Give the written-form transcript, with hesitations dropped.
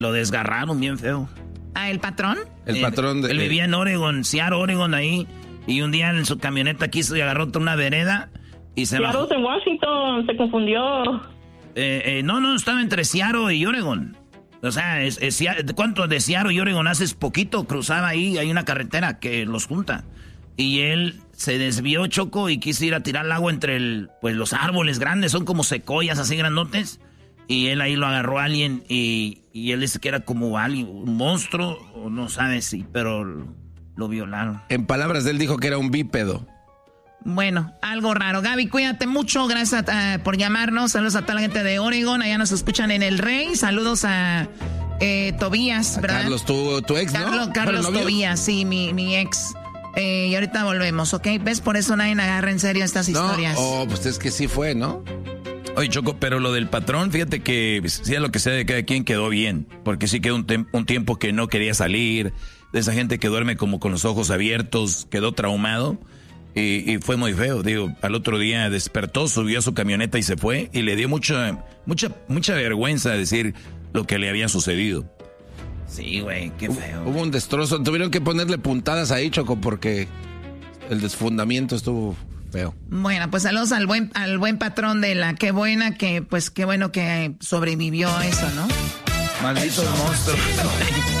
Lo desgarraron bien feo. ¿Ah, el patrón? El patrón de... Él vivía en Oregon, Seattle, Oregon, ahí. Y un día en su camioneta quiso y agarró toda una vereda y se bajó. Seattle en Washington, se confundió. No, estaba entre Seattle y Oregon. O sea, ¿cuánto de Seattle y Oregon haces poquito? Cruzaba ahí, hay una carretera que los junta. Y él se desvió, Choco, y quiso ir a tirar el agua entre los árboles grandes, son como secoyas así grandotes. Y él ahí lo agarró a alguien y él dice que era como alguien, un monstruo, o no sabe si, pero lo violaron. En palabras de él dijo que era un bípedo. Bueno, algo raro. Gaby, cuídate mucho, gracias por llamarnos. Saludos a toda la gente de Oregon, allá nos escuchan en El Rey. Saludos a Tobías, ¿verdad? Carlos, tu ex, ¿no? Carlos Tobías, sí, mi ex. Y ahorita volvemos, ¿ok? ¿Ves? Por eso nadie agarra en serio estas historias. No, pues es que sí fue, ¿no? Oye, Choco, pero lo del patrón, fíjate que sea lo que sea de cada quien, quedó bien. Porque sí quedó un tiempo que no quería salir. De esa gente que duerme como con los ojos abiertos, quedó traumado. Y fue muy feo, digo, al otro día despertó, subió a su camioneta y se fue. Y le dio mucha vergüenza decir lo que le había sucedido. Sí, güey, qué feo. Hubo un destrozo, tuvieron que ponerle puntadas ahí, Choco, porque el desfundamiento estuvo feo. Bueno, pues saludos al buen patrón de la qué bueno que sobrevivió a eso, ¿no? Malditos monstruos.